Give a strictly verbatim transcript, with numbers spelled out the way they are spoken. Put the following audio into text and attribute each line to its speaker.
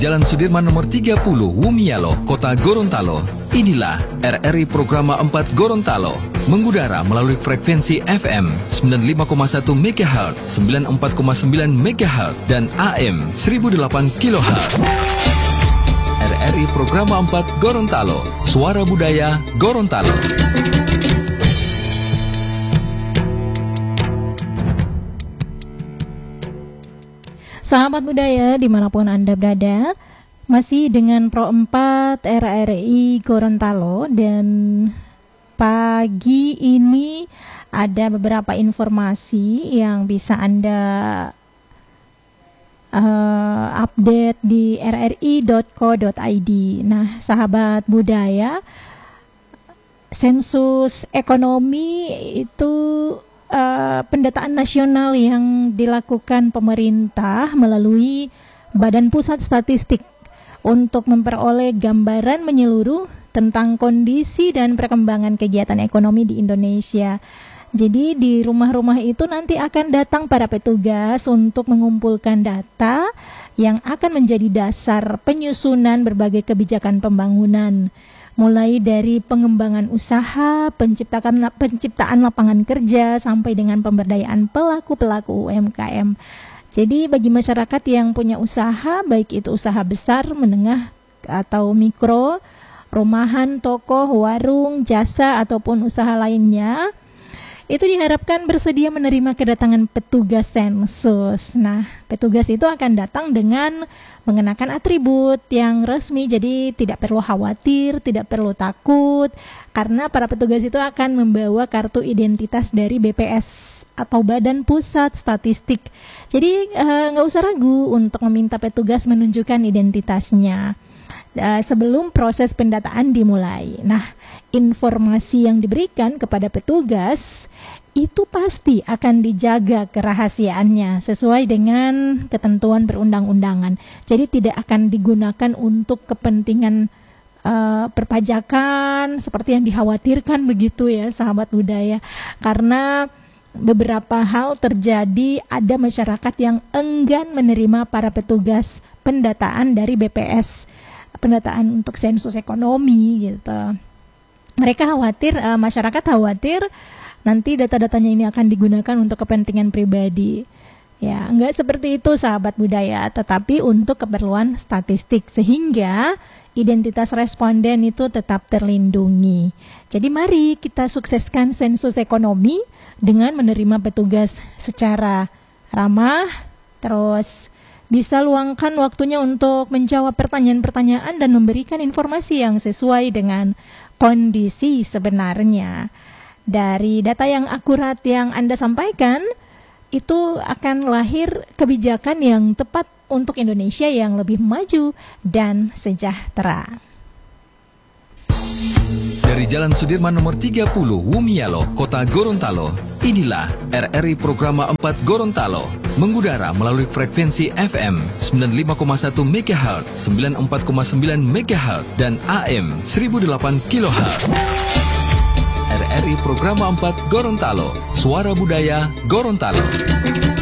Speaker 1: Jalan Sudirman nomor tiga puluh, Wumialo, Kota Gorontalo. Inilah R R I Programa empat Gorontalo, mengudara melalui frekuensi F M sembilan puluh lima koma satu megahertz, sembilan puluh empat koma sembilan megahertz, dan A M seribu delapan kilohertz. R R I Programa empat Gorontalo, suara budaya Gorontalo.
Speaker 2: Sahabat budaya dimanapun Anda berada, masih dengan Pro empat R R I Gorontalo, dan pagi ini ada beberapa informasi yang bisa Anda uh, update di r r i dot co dot i d. Nah, sahabat budaya, sensus ekonomi itu Uh, pendataan nasional yang dilakukan pemerintah melalui Badan Pusat Statistik untuk memperoleh gambaran menyeluruh tentang kondisi dan perkembangan kegiatan ekonomi di Indonesia. Jadi di rumah-rumah itu nanti akan datang para petugas untuk mengumpulkan data yang akan menjadi dasar penyusunan berbagai kebijakan pembangunan, mulai dari pengembangan usaha, penciptaan penciptaan lapangan kerja, sampai dengan pemberdayaan pelaku-pelaku U M K M. Jadi bagi masyarakat yang punya usaha, baik itu usaha besar, menengah, atau mikro, rumahan, toko, warung, jasa, ataupun usaha lainnya, itu diharapkan bersedia menerima kedatangan petugas sensus. Nah, petugas itu akan datang dengan mengenakan atribut yang resmi, jadi tidak perlu khawatir, tidak perlu takut, karena para petugas itu akan membawa kartu identitas dari B P S atau Badan Pusat Statistik. Jadi nggak uh, usah ragu untuk meminta petugas menunjukkan identitasnya Uh, sebelum proses pendataan dimulai. Nah, informasi yang diberikan kepada petugas itu pasti akan dijaga kerahasiaannya sesuai dengan ketentuan perundang-undangan. Jadi tidak akan digunakan untuk kepentingan uh, perpajakan seperti yang dikhawatirkan begitu ya, sahabat budaya. Karena beberapa hal terjadi, ada masyarakat yang enggan menerima para petugas pendataan dari B P S, pendataan untuk sensus ekonomi gitu. Mereka khawatir, uh, masyarakat khawatir nanti data-datanya ini akan digunakan untuk kepentingan pribadi. Ya, enggak seperti itu sahabat budaya, tetapi untuk keperluan statistik sehingga identitas responden itu tetap terlindungi. Jadi mari kita sukseskan sensus ekonomi dengan menerima petugas secara ramah, terus bisa luangkan waktunya untuk menjawab pertanyaan-pertanyaan dan memberikan informasi yang sesuai dengan kondisi sebenarnya. Dari data yang akurat yang Anda sampaikan, itu akan lahir kebijakan yang tepat untuk Indonesia yang lebih maju dan sejahtera.
Speaker 1: Dari Jalan Sudirman nomor tiga puluh, Wumialo, Kota Gorontalo. Inilah R R I Programa empat Gorontalo, mengudara melalui frekuensi F M sembilan puluh lima koma satu megahertz, sembilan puluh empat koma sembilan megahertz, dan A M seribu delapan kilohertz. R R I Programa empat Gorontalo, suara budaya Gorontalo.